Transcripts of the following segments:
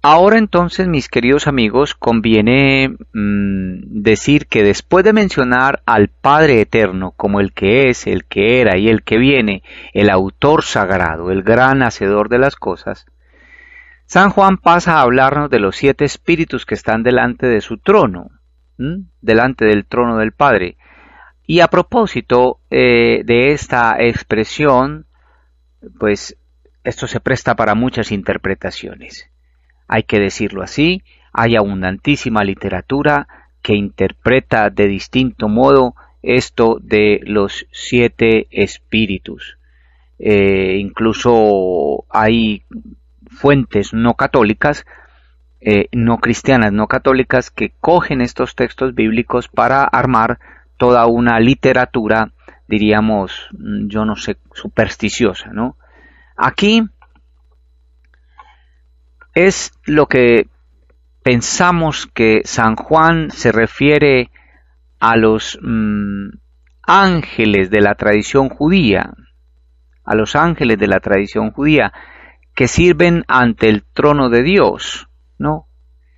Ahora entonces, mis queridos amigos, conviene decir que después de mencionar al Padre Eterno como el que es, el que era y el que viene, el autor sagrado, el gran hacedor de las cosas, San Juan pasa a hablarnos de los 7 espíritus que están delante de su trono, delante del trono del Padre. Y a propósito de esta expresión, pues esto se presta para muchas interpretaciones. Hay que decirlo así, hay abundantísima literatura que interpreta de distinto modo esto de los 7 espíritus. Incluso hay fuentes no católicas, no cristianas, no católicas, que cogen estos textos bíblicos para armar toda una literatura, diríamos, yo no sé, supersticiosa, ¿no? Aquí es lo que pensamos que San Juan se refiere a los ángeles de la tradición judía, a los ángeles de la tradición judía que sirven ante el trono de Dios, ¿no?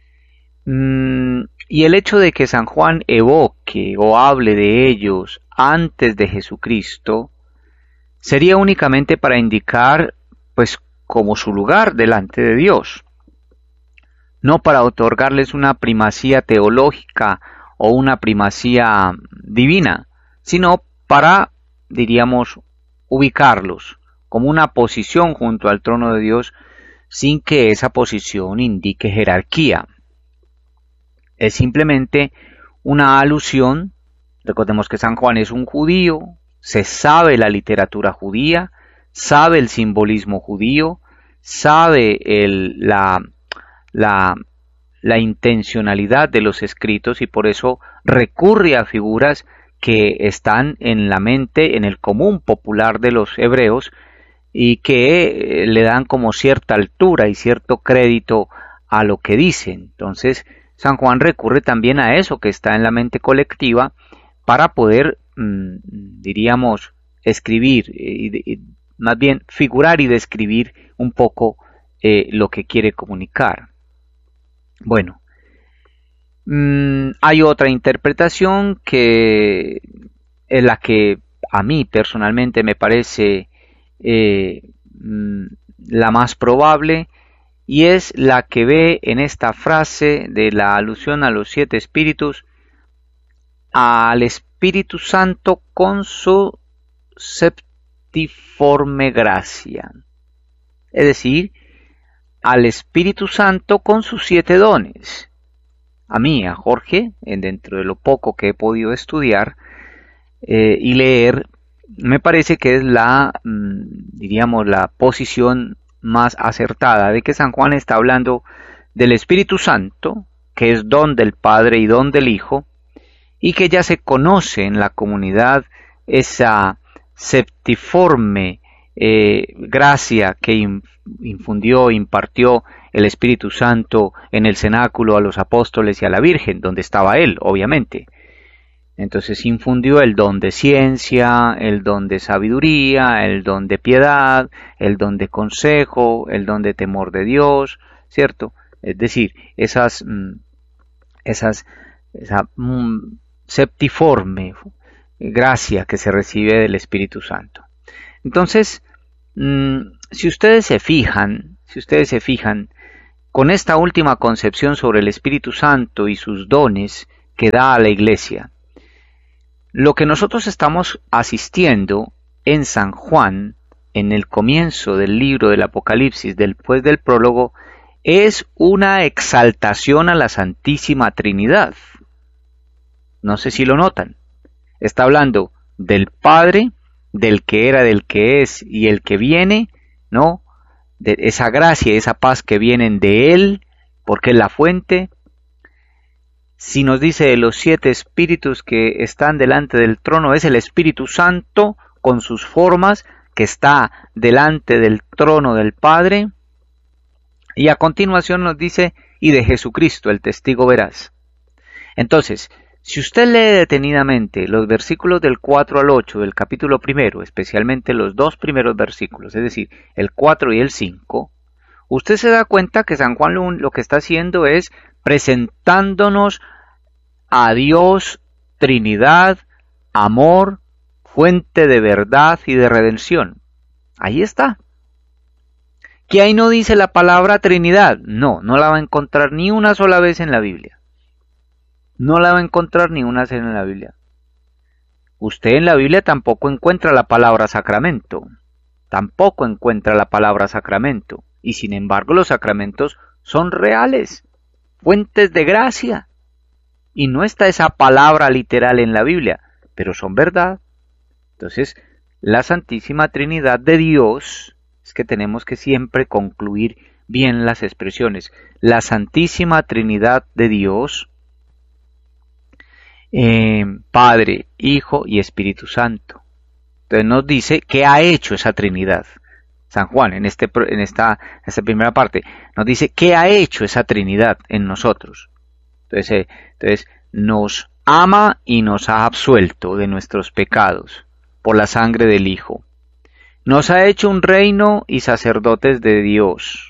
Y el hecho de que San Juan evoque o hable de ellos antes de Jesucristo sería únicamente para indicar, pues, como su lugar delante de Dios, no para otorgarles una primacía teológica o una primacía divina, sino para, diríamos, ubicarlos como una posición junto al trono de Dios sin que esa posición indique jerarquía. Es simplemente una alusión. Recordemos que San Juan es un judío, se sabe la literatura judía, sabe el simbolismo judío, sabe la intencionalidad de los escritos y por eso recurre a figuras que están en la mente, en el común popular de los hebreos y que le dan como cierta altura y cierto crédito a lo que dicen. Entonces, San Juan recurre también a eso que está en la mente colectiva para poder, diríamos, escribir, más bien figurar y describir un poco lo que quiere comunicar. Bueno, hay otra interpretación que es la que a mí personalmente me parece la más probable, y es la que ve en esta frase de la alusión a los 7 espíritus al Espíritu Santo con su septiforme gracia, es decir, al Espíritu Santo con sus 7 dones. A mí, a Jorge, dentro de lo poco que he podido estudiar y leer, me parece que es diríamos, la posición más acertada de que San Juan está hablando del Espíritu Santo, que es don del Padre y don del Hijo, y que ya se conoce en la comunidad esa septiforme gracia que impartió el Espíritu Santo en el cenáculo a los apóstoles y a la Virgen, donde estaba él, obviamente. Entonces infundió el don de ciencia, el don de sabiduría, el don de piedad, el don de consejo, el don de temor de Dios, ¿cierto? Es decir, esa septiforme gracia que se recibe del Espíritu Santo. Entonces, si ustedes se fijan, con esta última concepción sobre el Espíritu Santo y sus dones que da a la Iglesia, lo que nosotros estamos asistiendo en San Juan, en el comienzo del libro del Apocalipsis, después del prólogo, es una exaltación a la Santísima Trinidad. No sé si lo notan. Está hablando del Padre, del que era, del que es y el que viene, ¿no? De esa gracia y esa paz que vienen de Él, porque es la fuente. Si nos dice de los 7 espíritus que están delante del trono, es el Espíritu Santo con sus formas que está delante del trono del Padre. Y a continuación nos dice, y de Jesucristo, el testigo veraz. Entonces, si usted lee detenidamente los versículos del 4 al 8 del capítulo 1, especialmente los 2 primeros versículos, es decir, el 4 y el 5, Usted se da cuenta que San Juan lo que está haciendo es presentándonos a Dios, Trinidad, amor, fuente de verdad y de redención. Ahí está. ¿Que ahí no dice la palabra Trinidad? No, no la va a encontrar ni una sola vez en la Biblia. No la va a encontrar ni una vez en la Biblia. Usted en la Biblia tampoco encuentra la palabra sacramento. Tampoco encuentra la palabra sacramento. Y sin embargo los sacramentos son reales, fuentes de gracia. Y no está esa palabra literal en la Biblia, pero son verdad. Entonces, la Santísima Trinidad de Dios, es que tenemos que siempre concluir bien las expresiones. La Santísima Trinidad de Dios, Padre, Hijo y Espíritu Santo. Entonces nos dice qué ha hecho esa Trinidad. San Juan, en esta primera parte, nos dice qué ha hecho esa Trinidad en nosotros. Entonces, nos ama y nos ha absuelto de nuestros pecados por la sangre del Hijo. Nos ha hecho un reino y sacerdotes de Dios.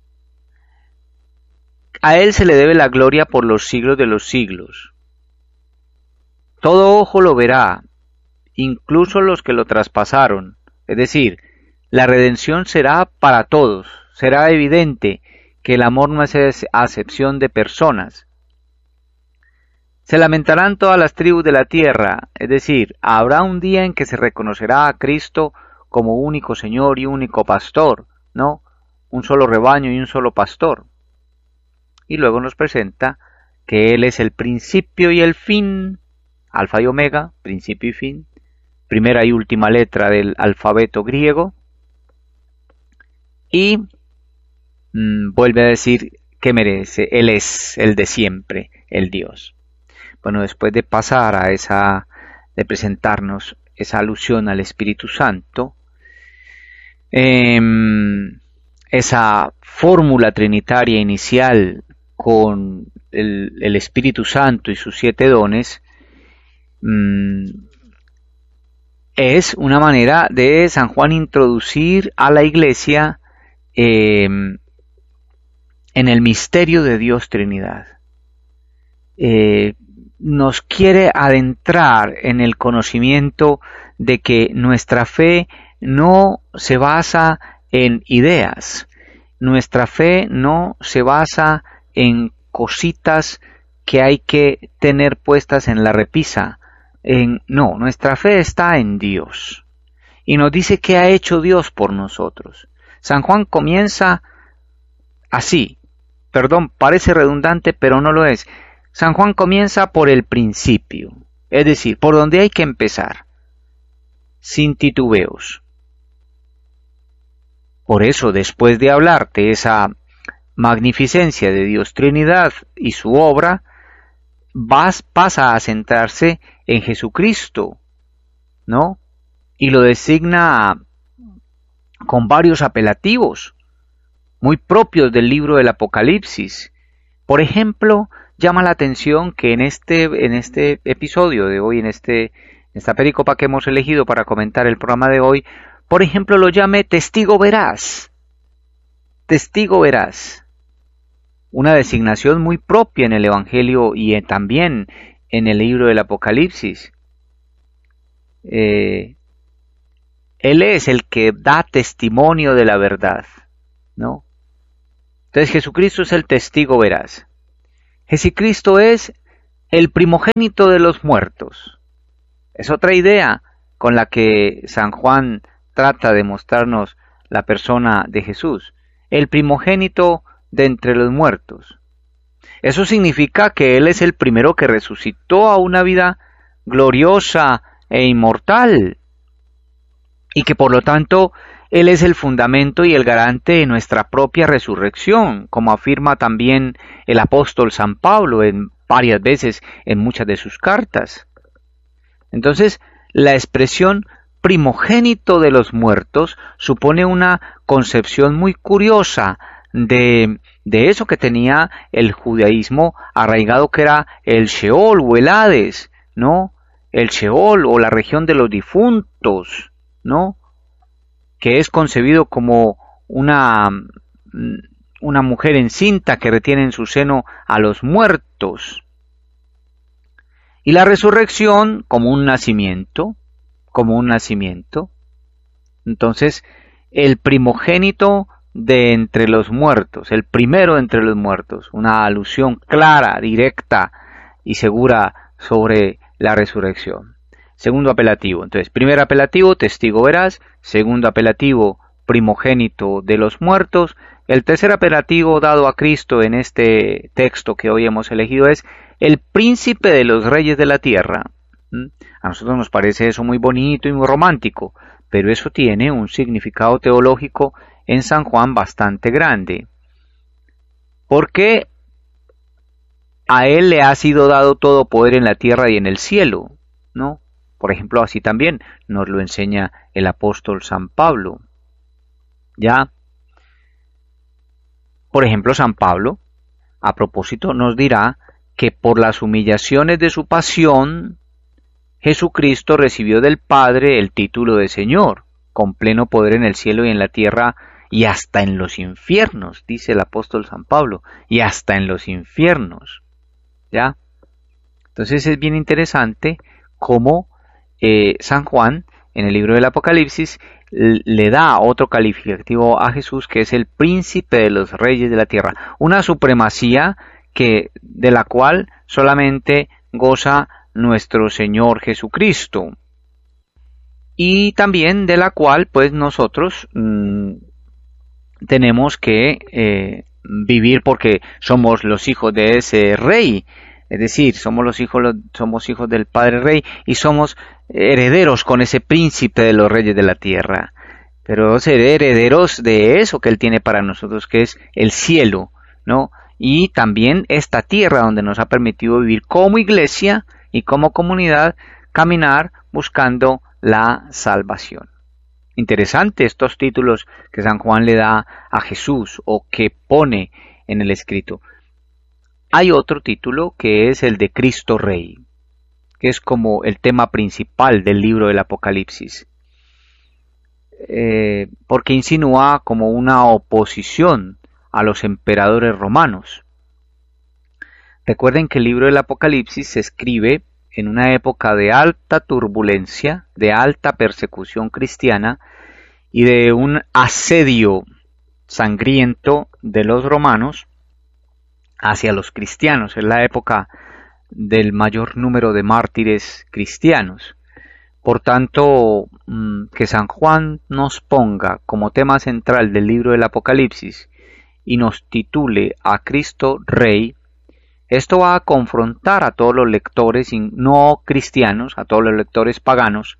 A Él se le debe la gloria por los siglos de los siglos. Todo ojo lo verá, incluso los que lo traspasaron. Es decir, la redención será para todos. Será evidente que el amor no es acepción de personas. Se lamentarán todas las tribus de la tierra, es decir, habrá un día en que se reconocerá a Cristo como único Señor y único pastor, ¿no? Un solo rebaño y un solo pastor. Y luego nos presenta que Él es el principio y el fin, alfa y omega, principio y fin, primera y última letra del alfabeto griego, y vuelve a decir que merece, Él es el de siempre, el Dios. Bueno, después de pasar de presentarnos esa alusión al Espíritu Santo, esa fórmula trinitaria inicial con el Espíritu Santo y sus 7 dones, es una manera de San Juan introducir a la Iglesia en el misterio de Dios Trinidad. Nos quiere adentrar en el conocimiento de que nuestra fe no se basa en ideas, nuestra fe no se basa en cositas que hay que tener puestas en la repisa, no, nuestra fe está en Dios y nos dice qué ha hecho Dios por nosotros. San Juan comienza así, perdón, parece redundante, pero no lo es. San Juan comienza por el principio, es decir, por donde hay que empezar, sin titubeos. Por eso, después de hablar de esa magnificencia de Dios Trinidad y su obra, pasa a centrarse en Jesucristo, ¿no? Y lo designa con varios apelativos, muy propios del libro del Apocalipsis. Por ejemplo, llama la atención que en este episodio de hoy, en esta pericopa que hemos elegido para comentar el programa de hoy, por ejemplo, lo llame testigo veraz. Testigo veraz. Una designación muy propia en el Evangelio y también en el libro del Apocalipsis. Él es el que da testimonio de la verdad, ¿no? Entonces Jesucristo es el testigo veraz. Jesucristo es el primogénito de los muertos. Es otra idea con la que San Juan trata de mostrarnos la persona de Jesús. El primogénito de entre los muertos. Eso significa que Él es el primero que resucitó a una vida gloriosa e inmortal. Y que por lo tanto Él es el fundamento y el garante de nuestra propia resurrección, como afirma también el apóstol San Pablo varias veces en muchas de sus cartas. Entonces, la expresión primogénito de los muertos supone una concepción muy curiosa de eso que tenía el judaísmo arraigado, que era el Sheol o el Hades, ¿no? El Sheol o la región de los difuntos, ¿no? Que es concebido como una una mujer encinta que retiene en su seno a los muertos. Y la resurrección como un nacimiento, como un nacimiento. Entonces, el primogénito de entre los muertos, el primero de entre los muertos, una alusión clara, directa y segura sobre la resurrección. Segundo apelativo, entonces, primer apelativo, testigo veraz. Segundo apelativo, primogénito de los muertos. El tercer apelativo dado a Cristo en este texto que hoy hemos elegido es el príncipe de los reyes de la tierra. A nosotros nos parece eso muy bonito y muy romántico, pero eso tiene un significado teológico en San Juan bastante grande. Porque a él le ha sido dado todo poder en la tierra y en el cielo, ¿no? Por ejemplo, así también nos lo enseña el apóstol San Pablo. Ya, por ejemplo, San Pablo, a propósito, nos dirá que por las humillaciones de su pasión, Jesucristo recibió del Padre el título de Señor, con pleno poder en el cielo y en la tierra, y hasta en los infiernos, dice el apóstol San Pablo, y hasta en los infiernos. ¿Ya? Entonces es bien interesante cómo San Juan, en el libro del Apocalipsis, le da otro calificativo a Jesús, que es el príncipe de los reyes de la tierra, una supremacía de la cual solamente goza nuestro Señor Jesucristo, y también de la cual pues nosotros tenemos que vivir, porque somos los hijos de ese rey, es decir, somos hijos del Padre Rey y somos herederos con ese príncipe de los reyes de la tierra, pero ser herederos de eso que él tiene para nosotros, que es el cielo, ¿no? Y también esta tierra donde nos ha permitido vivir como iglesia y como comunidad, caminar buscando la salvación. Interesante estos títulos que San Juan le da a Jesús, o que pone en el escrito. Hay otro título que es el de Cristo Rey, que es como el tema principal del libro del Apocalipsis, porque insinúa como una oposición a los emperadores romanos. Recuerden que el libro del Apocalipsis se escribe en una época de alta turbulencia, de alta persecución cristiana y de un asedio sangriento de los romanos hacia los cristianos. Es la época del mayor número de mártires cristianos. Por tanto, que San Juan nos ponga como tema central del libro del Apocalipsis y nos titule a Cristo Rey, esto va a confrontar a todos los lectores no cristianos, a todos los lectores paganos,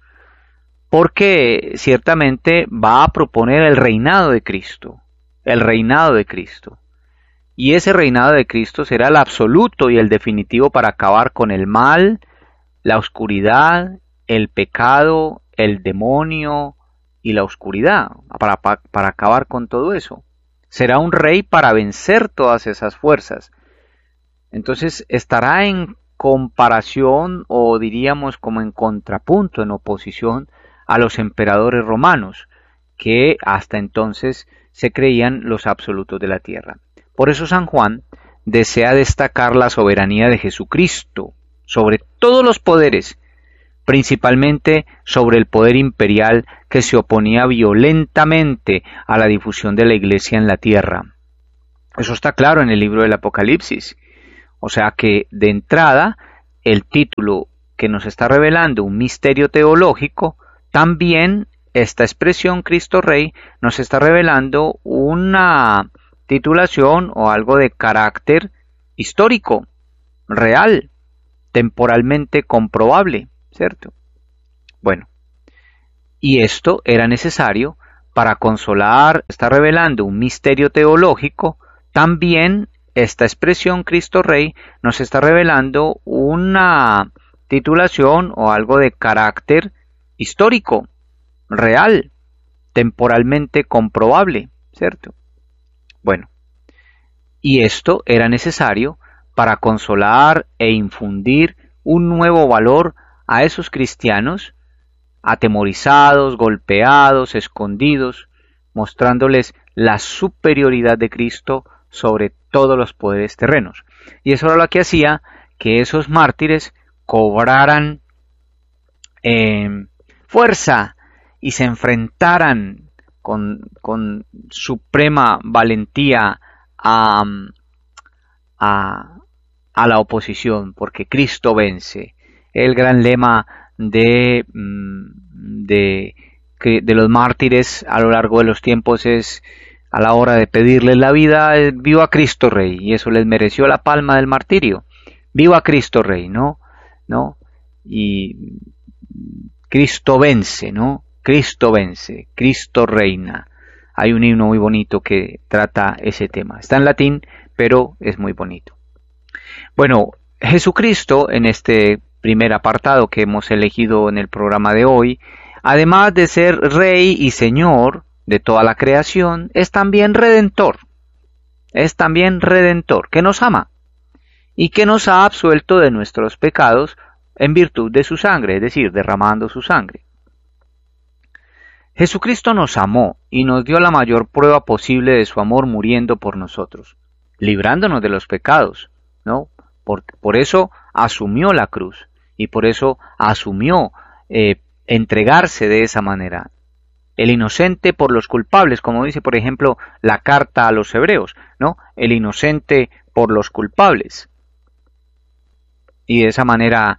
porque ciertamente va a proponer el reinado de Cristo, el reinado de Cristo. Y ese reinado de Cristo será el absoluto y el definitivo para acabar con el mal, la oscuridad, el pecado, el demonio y la oscuridad, para acabar con todo eso. Será un rey para vencer todas esas fuerzas. Entonces estará en comparación, o diríamos como en contrapunto, en oposición a los emperadores romanos, que hasta entonces se creían los absolutos de la tierra. Por eso San Juan desea destacar la soberanía de Jesucristo sobre todos los poderes, principalmente sobre el poder imperial que se oponía violentamente a la difusión de la Iglesia en la tierra. Eso está claro en el libro del Apocalipsis. O sea que, de entrada, el título que nos está revelando un misterio teológico, también esta expresión Cristo Rey nos está revelando una titulación o algo de carácter histórico, real, temporalmente comprobable, ¿cierto? Bueno, y esto era necesario para consolar, está revelando un misterio teológico, también esta expresión Cristo Rey nos está revelando una titulación o algo de carácter histórico, real, temporalmente comprobable, ¿cierto? Bueno, y esto era necesario para consolar e infundir un nuevo valor a esos cristianos atemorizados, golpeados, escondidos mostrándoles la superioridad de Cristo sobre todos los poderes terrenos. Y eso era lo que hacía que esos mártires cobraran fuerza y se enfrentaran con suprema valentía a la oposición, porque Cristo vence. El gran lema de los mártires a lo largo de los tiempos es, a la hora de pedirles la vida, viva Cristo Rey, y eso les mereció la palma del martirio. Viva Cristo Rey, ¿no? Y Cristo vence, ¿no? Cristo vence, Cristo reina. Hay un himno muy bonito que trata ese tema. Está en latín, pero es muy bonito. Bueno, Jesucristo, en este primer apartado que hemos elegido en el programa de hoy, además de ser Rey y Señor de toda la creación, es también Redentor. Es también Redentor, que nos ama y que nos ha absuelto de nuestros pecados en virtud de su sangre, es decir, derramando su sangre. Jesucristo nos amó y nos dio la mayor prueba posible de su amor muriendo por nosotros, librándonos de los pecados, ¿no? Por eso asumió la cruz y por eso asumió entregarse de esa manera. El inocente por los culpables, como dice, por ejemplo, la carta a los hebreos, ¿no? El inocente por los culpables. Y de esa manera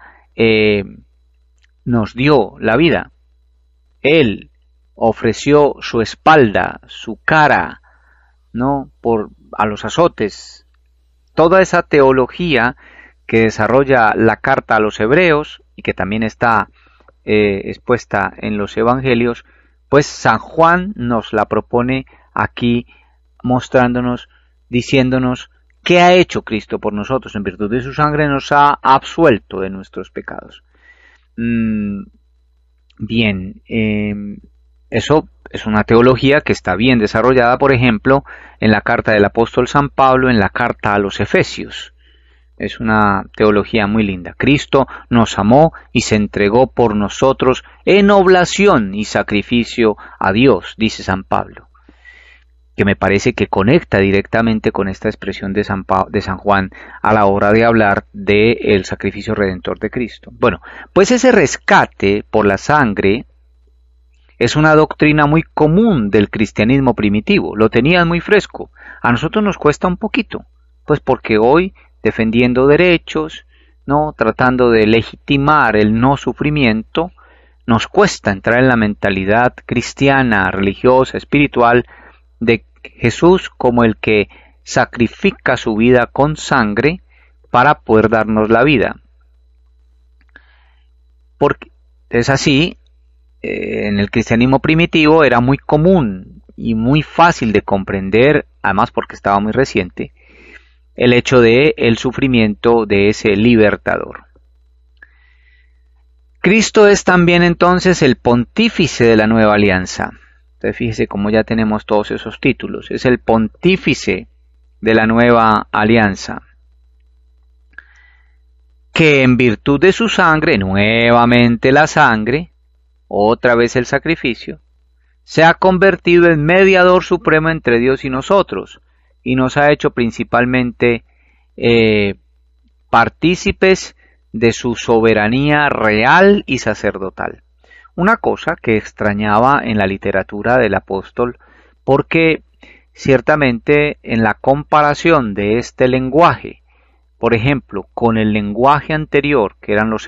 nos dio la vida. Él ofreció su espalda, su cara, ¿no? A los azotes. Toda esa teología que desarrolla la carta a los hebreos y que también está expuesta en los evangelios, pues San Juan nos la propone aquí mostrándonos, diciéndonos qué ha hecho Cristo por nosotros. En virtud de su sangre nos ha absuelto de nuestros pecados. Bien, eso es una teología que está bien desarrollada, por ejemplo, en la carta del apóstol San Pablo, en la carta a los Efesios. Es una teología muy linda. Cristo nos amó y se entregó por nosotros en oblación y sacrificio a Dios, dice San Pablo, que me parece que conecta directamente con esta expresión de San Juan a la hora de hablar del sacrificio redentor de Cristo. Bueno, pues ese rescate por la sangre es una doctrina muy común del cristianismo primitivo. Lo tenían muy fresco. A nosotros nos cuesta un poquito, pues porque hoy, defendiendo derechos, ¿no? Tratando de legitimar el no sufrimiento, nos cuesta entrar en la mentalidad cristiana, religiosa, espiritual, de Jesús como el que sacrifica su vida con sangre para poder darnos la vida. Porque es así, en el cristianismo primitivo era muy común y muy fácil de comprender, además porque estaba muy reciente, el hecho de el sufrimiento de ese libertador. Cristo es también entonces el pontífice de la nueva alianza. Entonces fíjese cómo ya tenemos todos esos títulos. Es el pontífice de la nueva alianza, que en virtud de su sangre, nuevamente la sangre, otra vez el sacrificio, se ha convertido en mediador supremo entre Dios y nosotros, y nos ha hecho principalmente partícipes de su soberanía real y sacerdotal. Una cosa que extrañaba en la literatura del apóstol, porque ciertamente en la comparación de este lenguaje, por ejemplo, con el lenguaje anterior, que eran los